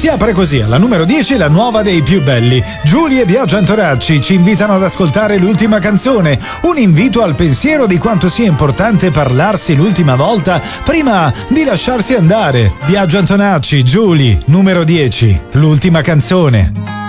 Si apre così alla numero 10 la nuova dei più belli. Giulia e Biagio Antonacci ci invitano ad ascoltare l'ultima canzone, un invito al pensiero di quanto sia importante parlarsi l'ultima volta prima di lasciarsi andare. Biagio Antonacci, Giulia, numero 10, l'ultima canzone.